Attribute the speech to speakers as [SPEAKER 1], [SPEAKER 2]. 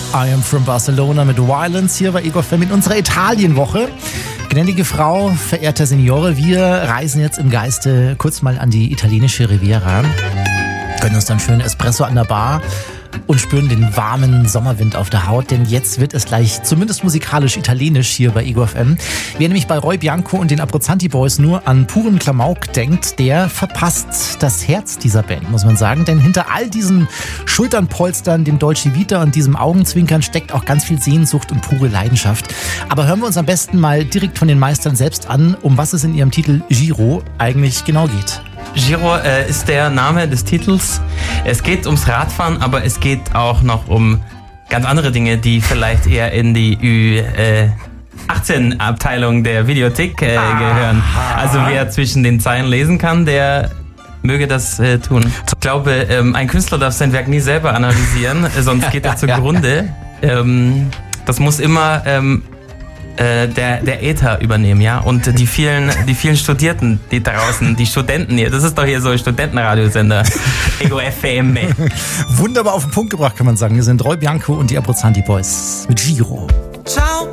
[SPEAKER 1] I am from Barcelona mit Violence hier bei Ego FM in unserer Italienwoche. Gnädige Frau, verehrter Signore, wir reisen jetzt im Geiste kurz mal an die italienische Riviera, gönnen uns dann schön Espresso an der Bar und spüren den warmen Sommerwind auf der Haut, denn jetzt wird es gleich zumindest musikalisch italienisch hier bei Ego FM. Wer nämlich bei Roy Bianco und den Abruzzanti Boys nur an puren Klamauk denkt, der verpasst das Herz dieser Band, muss man sagen, denn hinter all diesen Schulternpolstern, dem Dolce Vita und diesem Augenzwinkern steckt auch ganz viel Sehnsucht und pure Leidenschaft. Aber hören wir uns am besten mal direkt von den Meistern selbst an, um was es in ihrem Titel Giro eigentlich genau geht.
[SPEAKER 2] Giro ist der Name des Titels. Es geht ums Radfahren, aber es geht auch noch um ganz andere Dinge, die vielleicht eher in die Ü18-Abteilung der Videothek gehören. Also wer zwischen den Zeilen lesen kann, der möge das tun. Ich glaube, ein Künstler darf sein Werk nie selber analysieren, sonst geht er zugrunde. Das muss immer der Äther übernehmen, ja, und die vielen Studierten, die draußen, die Studenten hier, das ist doch hier so ein Studentenradiosender, Ego FM.
[SPEAKER 1] Wunderbar auf den Punkt gebracht, kann man sagen. Wir sind Roy Bianco und die Abruzzanti Boys mit Giro.
[SPEAKER 3] Ciao